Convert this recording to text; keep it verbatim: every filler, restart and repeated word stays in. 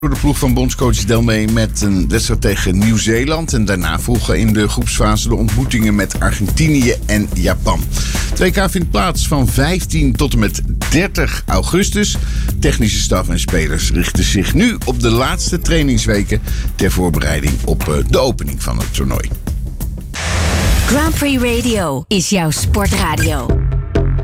De ploeg van bondscoach Del mee met een wedstrijd tegen Nieuw-Zeeland. En daarna volgen in de groepsfase de ontmoetingen met Argentinië en Japan. Het W K vindt plaats van vijftien tot en met dertig augustus. Technische staf en spelers richten zich nu op de laatste trainingsweken ter voorbereiding op de opening van het toernooi. Grand Prix Radio is jouw sportradio.